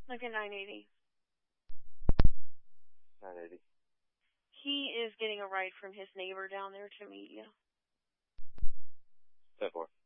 Like a 980. 980. He is getting a ride from his neighbor down there to meet you. 10-4.